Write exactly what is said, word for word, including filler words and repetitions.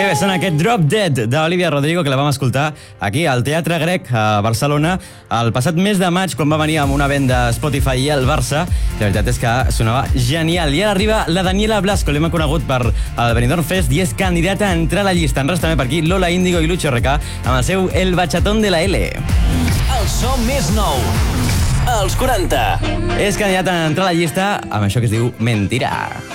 Que bé, sona aquest Drop Dead d'Olivia Rodrigo, que la vam escoltar aquí al Teatre Grec a Barcelona el passat mes de maig, quan va venir amb una venda Spotify i el Barça. La veritat és que sonava genial. I ara arriba la Daniela Blasco, l'hem conegut per el Benidorm Fest i és candidata a entrar a la llista. En res també per aquí Lola Índigo i Lucho R K amb el seu El Bachatón de la L. El so més nou, els quaranta. És candidata a entrar a la llista amb això que es diu Mentira.